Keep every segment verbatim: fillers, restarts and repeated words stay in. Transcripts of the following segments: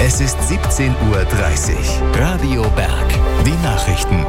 Es ist siebzehn Uhr dreißig. Radio Berg. Die Nachrichten.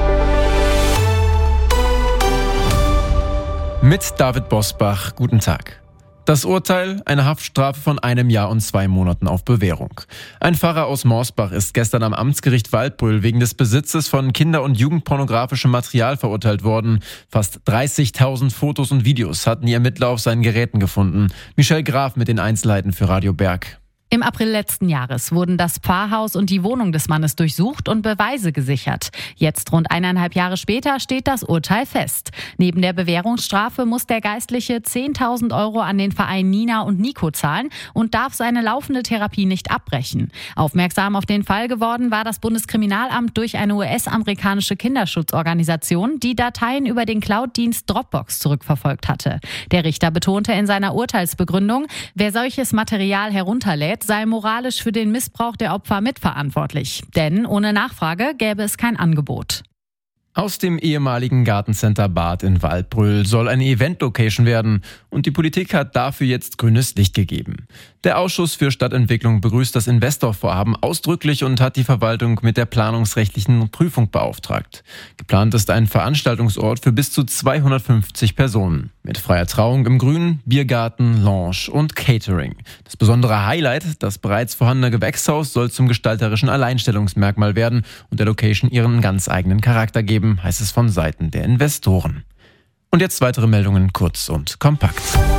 Mit David Bosbach, guten Tag. Das Urteil, eine Haftstrafe von einem Jahr und zwei Monaten auf Bewährung. Ein Pfarrer aus Morsbach ist gestern am Amtsgericht Waldbröl wegen des Besitzes von kinder- und jugendpornografischem Material verurteilt worden. Fast dreißigtausend Fotos und Videos hatten die Ermittler auf seinen Geräten gefunden. Michelle Graf mit den Einzelheiten für Radio Berg. Im April letzten Jahres wurden das Pfarrhaus und die Wohnung des Mannes durchsucht und Beweise gesichert. Jetzt, rund eineinhalb Jahre später, steht das Urteil fest. Neben der Bewährungsstrafe muss der Geistliche zehntausend Euro an den Verein Nina und Nico zahlen und darf seine laufende Therapie nicht abbrechen. Aufmerksam auf den Fall geworden war das Bundeskriminalamt durch eine U S-amerikanische Kinderschutzorganisation, die Dateien über den Cloud-Dienst Dropbox zurückverfolgt hatte. Der Richter betonte in seiner Urteilsbegründung, wer solches Material herunterlädt, sei moralisch für den Missbrauch der Opfer mitverantwortlich. Denn ohne Nachfrage gäbe es kein Angebot. Aus dem ehemaligen Gartencenter Bad in Waldbröl soll eine Event-Location werden und die Politik hat dafür jetzt grünes Licht gegeben. Der Ausschuss für Stadtentwicklung begrüßt das Investorvorhaben ausdrücklich und hat die Verwaltung mit der planungsrechtlichen Prüfung beauftragt. Geplant ist ein Veranstaltungsort für bis zu zweihundertfünfzig Personen. Mit freier Trauung im Grünen, Biergarten, Lounge und Catering. Das besondere Highlight, das bereits vorhandene Gewächshaus, soll zum gestalterischen Alleinstellungsmerkmal werden und der Location ihren ganz eigenen Charakter geben, heißt es von Seiten der Investoren. Und jetzt weitere Meldungen kurz und kompakt.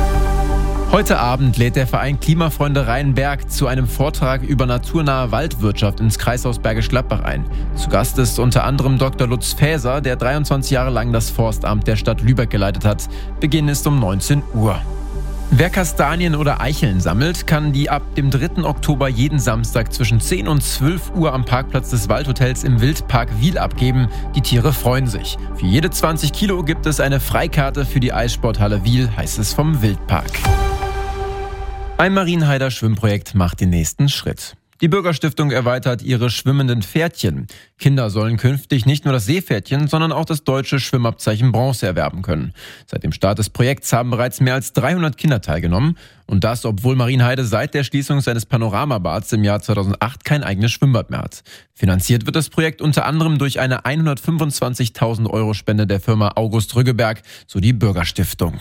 Heute Abend lädt der Verein Klimafreunde Rheinberg zu einem Vortrag über naturnahe Waldwirtschaft ins Kreishaus Bergisch Gladbach ein. Zu Gast ist unter anderem Doktor Lutz Faeser, der dreiundzwanzig Jahre lang das Forstamt der Stadt Lübeck geleitet hat. Beginn ist um neunzehn Uhr. Wer Kastanien oder Eicheln sammelt, kann die ab dem dritten Oktober jeden Samstag zwischen zehn und zwölf Uhr am Parkplatz des Waldhotels im Wildpark Wil abgeben. Die Tiere freuen sich. Für jede zwanzig Kilo gibt es eine Freikarte für die Eissporthalle Wil, heißt es vom Wildpark. Ein Marienheider Schwimmprojekt macht den nächsten Schritt. Die Bürgerstiftung erweitert ihre schwimmenden Pferdchen. Kinder sollen künftig nicht nur das Seepferdchen, sondern auch das deutsche Schwimmabzeichen Bronze erwerben können. Seit dem Start des Projekts haben bereits mehr als dreihundert Kinder teilgenommen. Und das, obwohl Marienheide seit der Schließung seines Panoramabads im Jahr zweitausendacht kein eigenes Schwimmbad mehr hat. Finanziert wird das Projekt unter anderem durch eine hundertfünfundzwanzigtausend Euro Spende der Firma August Rüggeberg, so die Bürgerstiftung.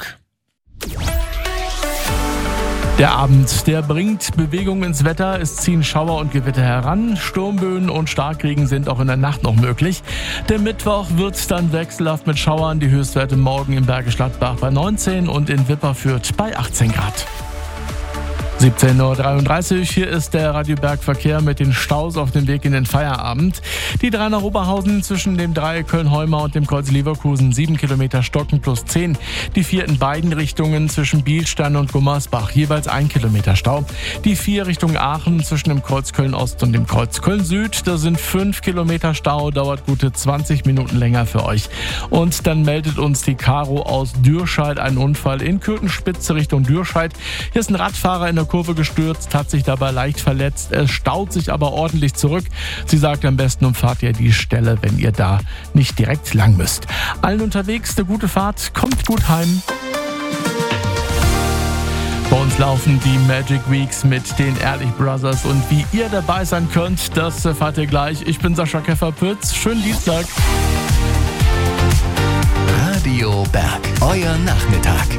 Der Abend, der bringt Bewegung ins Wetter. Es ziehen Schauer und Gewitter heran. Sturmböen und Starkregen sind auch in der Nacht noch möglich. Der Mittwoch wird dann wechselhaft mit Schauern. Die Höchstwerte morgen in Bergisch Gladbach bei neunzehn und in Wipperfürth bei achtzehn Grad. siebzehn Uhr dreiunddreißig, hier ist der Radio Berg Verkehr mit den Staus auf dem Weg in den Feierabend. Die drei nach Oberhausen zwischen dem Dreieck Köln-Heumar und dem Kreuz Leverkusen, sieben Kilometer Stocken plus zehn. Die vier in beiden Richtungen zwischen Bielstein und Gummersbach, jeweils ein Kilometer Stau. Die vier Richtung Aachen zwischen dem Kreuz Köln-Ost und dem Kreuz Köln-Süd, da sind fünf Kilometer Stau, dauert gute zwanzig Minuten länger für euch. Und dann meldet uns die Caro aus Dürscheid einen Unfall in Kürtenspitze Richtung Dürscheid. Hier ist ein Radfahrer in der Kurve gestürzt, hat sich dabei leicht verletzt. Es staut sich aber ordentlich zurück. Sie sagt, am besten umfahrt ihr die Stelle, wenn ihr da nicht direkt lang müsst. Allen unterwegs eine gute Fahrt, kommt gut heim. Bei uns laufen die Magic Weeks mit den Ehrlich Brothers und wie ihr dabei sein könnt, das erfahrt ihr gleich. Ich bin Sascha Keffer-Pütz. Schönen Dienstag. Radio Berg, euer Nachmittag.